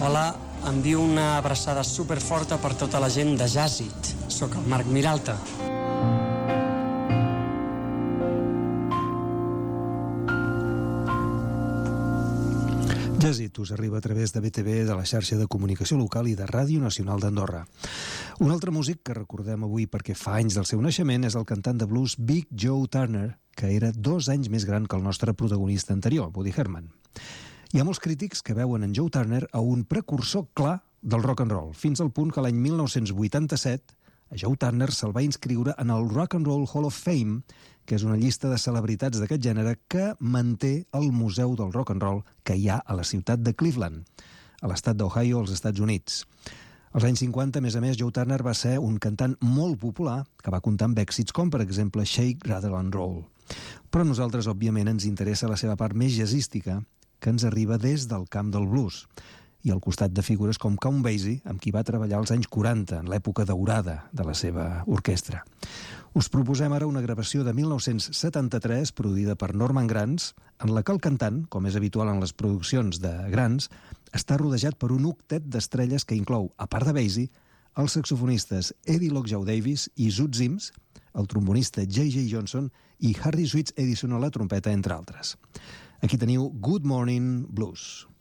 Hola, envio una abraçada superforta per tota la gent de Jazzit. Soc el Marc Miralta. Jazzit us arriba a través de BTV, de la xarxa de comunicació local i de Ràdio Nacional d'Andorra. Un altre músic que recordem avui perquè fa anys del seu naixement és el cantant de blues Big Joe Turner, que era 2 anys més gran que el nostre protagonista anterior, Woody Herman. Hi ha molts crítics que veuen en Joe Turner a un precursor clar del rock and roll, fins al punt que l'any 1987 a Joe Turner se'l va inscriure en el Rock and Roll Hall of Fame, que és una llista de celebritats d'aquest gènere que manté el Museu del Rock and Roll que hi ha a la ciutat de Cleveland, a l'estat d'Ohio, als Estats Units. Als anys 50, a més, Joe Turner va ser un cantant molt popular que va comptar amb èxits com, per exemple, Shake, Rattle and Roll. Però a nosaltres, òbviament, ens interessa la seva part més jazzística, que ens arriba des del camp del blues, i al costat de figures com Count Basie, amb qui va treballar als anys 40, en l'època daurada de la seva orquestra. Us proposem ara una gravació de 1973, produïda per Norman Granz, en la que el cantant, com és habitual en les produccions de Granz, està rodejat per un octet d'estrelles que inclou, a part de Basie, els saxofonistes Eddie Lockjaw Davis i Zoot Sims, el trombonista J.J. Johnson i Harry Sweets Edison a la trompeta, entre altres. Aquí teniu Good Morning Blues.